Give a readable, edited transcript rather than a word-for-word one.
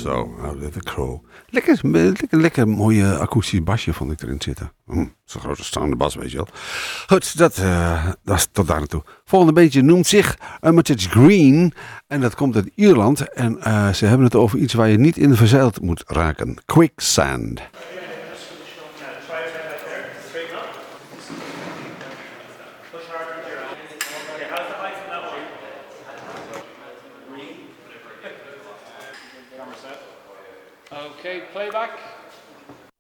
Zo, Out of the Crow. Lekker mooie akoestisch basje vond ik erin zitten. Zo'n grote staande bas, weet je wel. Goed, dat is tot daar naartoe. Volgende beetje noemt zich Hermitage Green. En dat komt uit Ierland. En ze hebben het over iets waar je niet in verzeild moet raken. Quicksand. Okay, playback.